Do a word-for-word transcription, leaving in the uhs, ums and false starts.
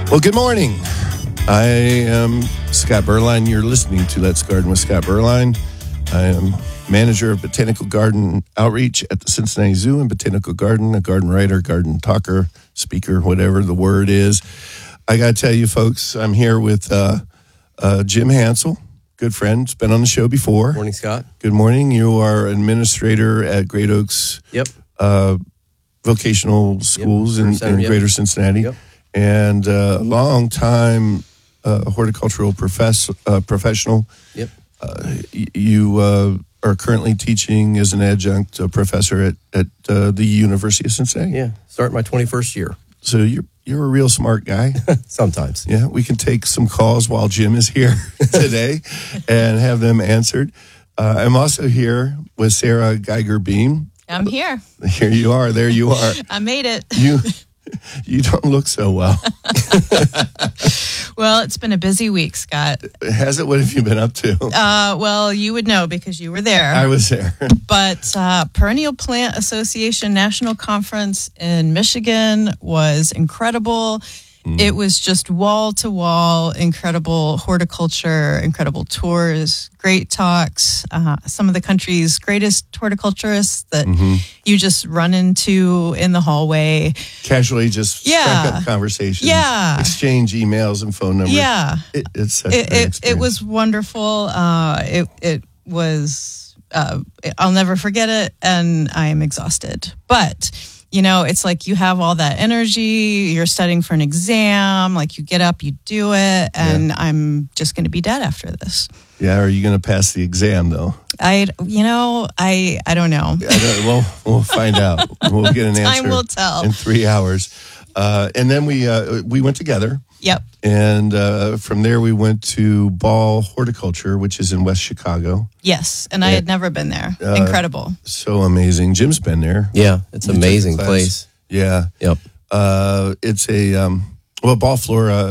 Well, good morning. I am Scott Berline. You're listening to Let's Garden with Scott Berline. I am manager of Botanical Garden Outreach at the Cincinnati Zoo and Botanical Garden, a garden writer, garden talker, speaker, whatever the word is. I got to tell you, folks, I'm here with uh, uh, Jim Hansel, good friend. He's been on the show before. Morning, Scott. Good morning. You are administrator at Great Oaks Yep. uh, Vocational Schools Yep. in, Center, in yep. Greater Cincinnati. Yep. And a uh, long time uh, horticultural profess- uh, professional. Yep. Uh, y- you uh, are currently teaching as an adjunct uh, professor at, at uh, the University of Cincinnati. Yeah. Start my twenty-first year. So you're you're a real smart guy. Sometimes. Yeah, we can take some calls while Jim is here today and have them answered. Uh, I'm also here with Sarah Geiger Beam. I'm here. Here you are. There you are. I made it. You you don't look so well. Well, it's been a busy week, Scott. Has it? What have you been up to? Uh, well, you would know because you were there. I was there. But uh, Perennial Plant Association National Conference in Michigan was incredible. Mm. It was just wall to wall, incredible horticulture, incredible tours, great talks. Uh, some of the country's greatest horticulturists that mm-hmm. you just run into in the hallway. Casually just yeah. strike up conversations. Yeah. Exchange emails and phone numbers. Yeah. It, it's such it, a great it, it was wonderful. Uh, it, it was, uh, I'll never forget it. And I am exhausted. But you know, it's like you have all that energy, you're studying for an exam, like you get up, you do it, and yeah. I'm just going to be dead after this. Yeah, are you going to pass the exam, though? I, you know, I I don't know. I don't, well, we'll find out. We'll get an answer. Time will tell. In three hours. Uh, and then we uh, we went together. Yep. And uh, from there, we went to Ball Horticulture, which is in West Chicago. Yes, and I and, had never been there. Uh, Incredible. So amazing. Jim's been there. Yeah, it's an amazing place. Yeah. Yep. Uh, it's a, um, well, Ball Flora